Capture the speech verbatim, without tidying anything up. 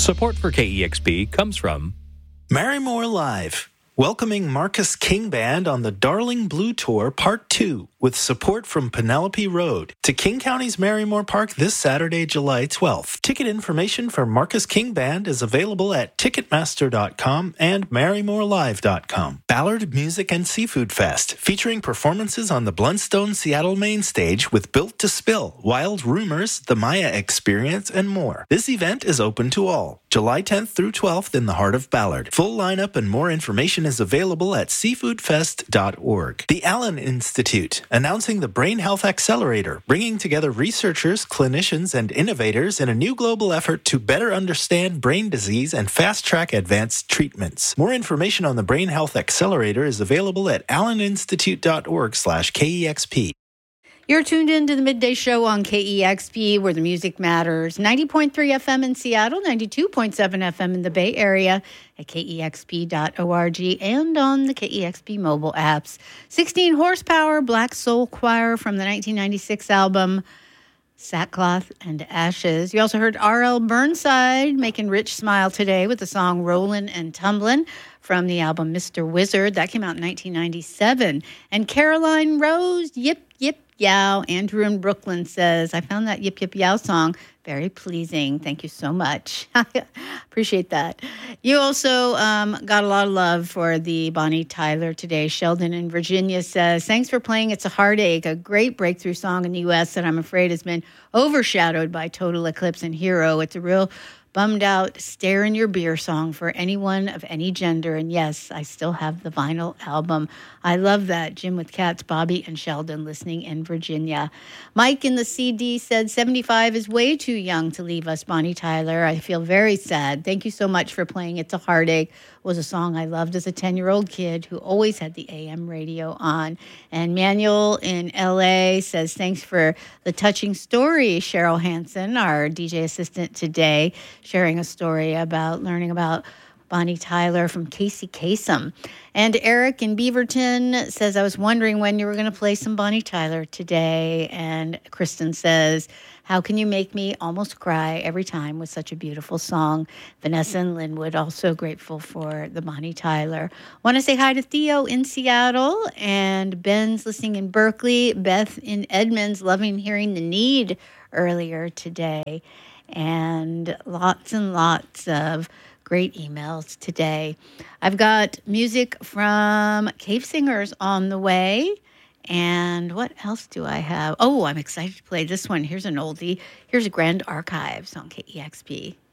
Support for K E X P comes from Marymore Live, welcoming Marcus King Band on the Darling Blue Tour Part two with support from Penelope Road to King County's Marymore Park this Saturday, July twelfth. Ticket information for Marcus King Band is available at ticketmaster dot com and marymore live dot com. Ballard Music and Seafood Fest, featuring performances on the Blundstone Seattle main stage with Built to Spill, Wild Rumors, The Maya Experience, and more. This event is open to all. July tenth through twelfth in the heart of Ballard. Full lineup and more information is available at seafood fest dot org. The Allen Institute, announcing the Brain Health Accelerator, bringing together researchers, clinicians, and innovators in a new global effort to better understand brain disease and fast-track advanced treatments. More information on the Brain Health Accelerator is available at allen institute dot org slash K E X P. You're tuned in to the Midday Show on K E X P, where the music matters. ninety point three F M in Seattle, ninety-two point seven F M in the Bay Area, at K E X P dot org, and on the K E X P mobile apps. sixteen horsepower Black Soul Choir from the nineteen ninety-six album Sackcloth and Ashes. You also heard R L Burnside making Rich smile today with the song Rollin' and Tumblin' from the album Mister Wizard. That came out in nineteen ninety-seven. And Caroline Rose, Yip Yip Yow. Andrew in Brooklyn says, I found that Yip Yip Yow song very pleasing. Thank you so much. Appreciate that. You also um, got a lot of love for the Bonnie Tyler today. Sheldon in Virginia says, thanks for playing It's a Heartache, a great breakthrough song in the U S that I'm afraid has been overshadowed by Total Eclipse and Hero. It's a real bummed out, stare in your beer song for anyone of any gender. And yes, I still have the vinyl album. I love that. Jim with Cats, Bobby, and Sheldon listening in Virginia. Mike in the C D said, seventy-five is way too young to leave us, Bonnie Tyler. I feel very sad. Thank you so much for playing It's a Heartache. It was a song I loved as a ten-year-old kid who always had the A M radio on. And Manuel in L A says, thanks for the touching story, Cheryl Hansen, our D J assistant today, sharing a story about learning about Bonnie Tyler from Casey Kasem. And Eric in Beaverton says, I was wondering when you were going to play some Bonnie Tyler today. And Kristen says, how can you make me almost cry every time with such a beautiful song? Vanessa and Linwood, also grateful for the Bonnie Tyler. Want to say hi to Theo in Seattle, and Ben's listening in Berkeley. Beth in Edmonds, loving hearing The Need earlier today. And lots and lots of great emails today. I've got music from Cave Singers on the way. And what else do I have? Oh, I'm excited to play this one. Here's an oldie. Here's Grand Archives on K E X P.